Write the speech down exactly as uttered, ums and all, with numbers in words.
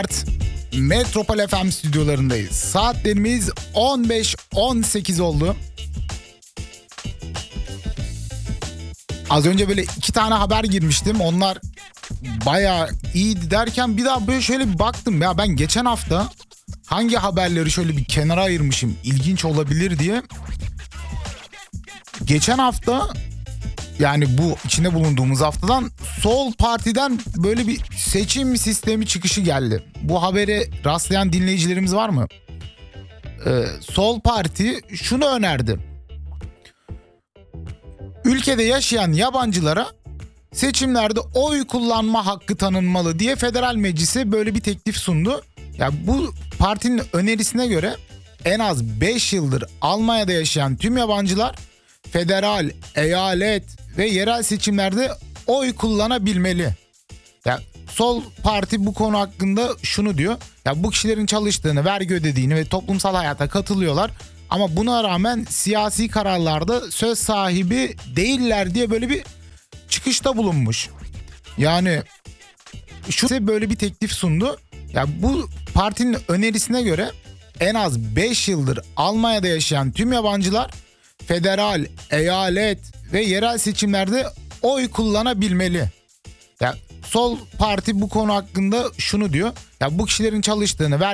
Metropol F M stüdyolarındayız. Saatlerimiz on beş on sekiz oldu. Az önce böyle iki tane haber girmiştim. Onlar bayağı iyiydi derken bir daha böyle şöyle bir baktım. Ya ben geçen hafta hangi haberleri şöyle bir kenara ayırmışım, ilginç olabilir diye. Geçen hafta, yani bu içinde bulunduğumuz haftadan Sol Parti'den böyle bir seçim sistemi çıkışı geldi. Bu habere rastlayan dinleyicilerimiz var mı? Ee, Sol Parti şunu önerdi. Ülkede yaşayan yabancılara seçimlerde oy kullanma hakkı tanınmalı diye federal meclise böyle bir teklif sundu. Ya bu partinin önerisine göre en az beş yıldır Almanya'da yaşayan tüm yabancılar federal, eyalet ve yerel seçimlerde oy kullanabilmeli. Ya Sol Parti bu konu hakkında şunu diyor. Ya bu kişilerin çalıştığını, vergi ödediğini ve toplumsal hayata katılıyorlar. Ama buna rağmen siyasi kararlarda söz sahibi değiller diye böyle bir çıkışta bulunmuş. Yani şu böyle bir teklif sundu. Ya bu partinin önerisine göre en az beş yıldır Almanya'da yaşayan tüm yabancılar federal, eyalet ve yerel seçimlerde oy kullanabilmeli. Ya Sol Parti bu konu hakkında şunu diyor. Ya bu kişilerin çalıştığını, ver